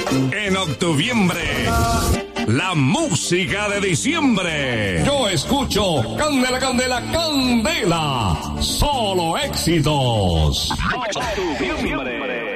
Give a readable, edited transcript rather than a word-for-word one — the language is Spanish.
En octuviembre, la música de diciembre. Yo escucho Candela, Candela, Candela. Solo éxitos. Octuviembre.